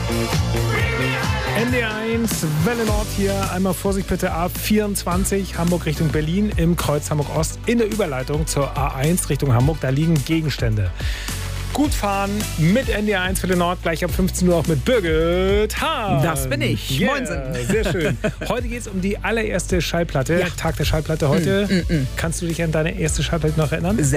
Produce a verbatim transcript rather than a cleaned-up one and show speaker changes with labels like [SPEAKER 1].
[SPEAKER 1] N D R eins, Welle Nord hier. Einmal Vorsicht bitte, A vierundzwanzig, Hamburg Richtung Berlin, im Kreuz Hamburg Ost, in der Überleitung zur A eins Richtung Hamburg. Da liegen Gegenstände. Gut fahren mit N D R eins Welle Nord, gleich ab fünfzehn Uhr auch mit Birgit Hahn.
[SPEAKER 2] Das bin ich.
[SPEAKER 1] Yeah,
[SPEAKER 2] Moinsen.
[SPEAKER 1] sehr schön. Heute geht es um die allererste Schallplatte,
[SPEAKER 2] Ja.
[SPEAKER 1] Tag der Schallplatte heute.
[SPEAKER 2] Mm, mm, mm.
[SPEAKER 1] Kannst du dich an deine erste Schallplatte noch erinnern?